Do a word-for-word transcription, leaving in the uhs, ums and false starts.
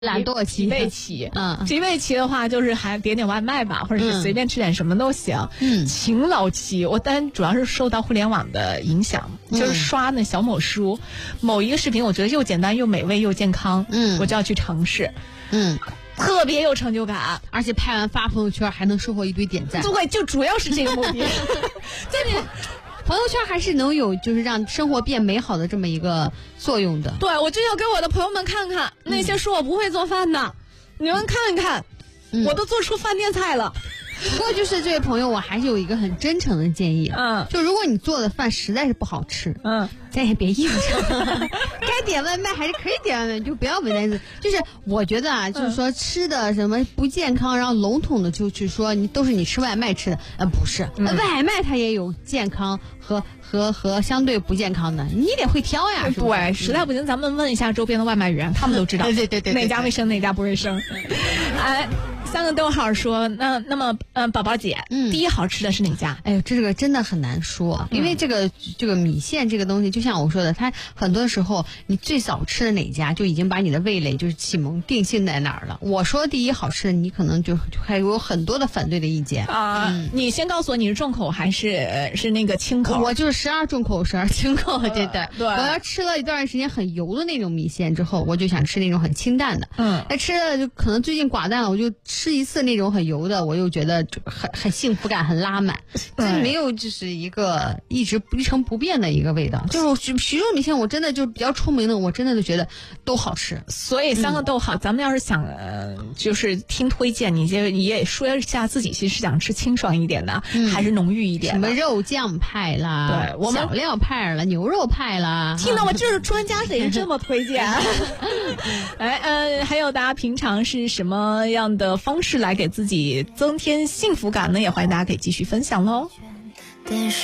懒惰期、 疲惫期。 嗯， 疲惫期的话，就是还点点外卖吧，或者是随便吃点什么都行。 嗯， 勤劳期，我当然主要是受到互联网的影响，嗯、就是刷那小某书，某一个视频，我觉得又简单又美味又健康， 嗯， 我就要去尝试， 嗯。 特别有成就感， 而且拍完发朋友圈还能收获一堆点赞。 对，就主要是这个目的。在你朋友圈还是能有就是让生活变美好的这么一个作用的。 对，我就要给我的朋友们看看，嗯、那些说我不会做饭的，你们看一看，嗯、我都做出饭店菜了。 不过就是这位朋友，我还是有一个很真诚的建议， 嗯， 就如果你做的饭实在是不好吃， 嗯， 咱也别硬上，该点外卖还是可以点外卖，就不要为难自己。就是我觉得啊，就是说吃的什么不健康，然后笼统的就去说你都是你吃外卖吃的，呃，不是，嗯、外卖它也有健康和和和相对不健康的，你得会挑呀。是是对，实在不行咱们问一下周边的外卖员，他们都知道， 对对对对， 哪家卫生哪家不卫生。哎。三个逗号说，那那么，嗯、呃，宝宝姐，嗯，第一好吃的是哪家？ 哎呦，这个真的很难说，因为这个、嗯、这个米线这个东西，就像我说的，它很多时候你最早吃的哪家，就已经把你的味蕾就是启蒙定性在哪儿了。我说第一好吃的，你可能就还有很多的反对的意见啊、呃嗯。你先告诉我你是重口还是是那个轻口？ 我就是时而重口，时而轻口，真的、呃。 对， 我要吃了一段时间很油的那种米线之后，我就想吃那种很清淡的。 嗯， 那吃了就可能最近寡淡了，我就吃一次那种很油的，我又觉得很很幸福感很拉满，这没有就是一个一直一成不变的一个味道。就是徐州米线，我真的就比较出名的，我真的就觉得都好吃。 所以三个逗号，嗯、咱们要是想呃，就是听推荐，你就你也说一下自己其实想吃清爽一点的，嗯、还是浓郁一点的？什么肉酱派啦， 对，我们小料派啦，牛肉派啦。 听到我这是专家谁是这么推荐？哎呃，还有大家平常是什么样的方式来给自己增添幸福感呢？也欢迎大家可以继续分享喽。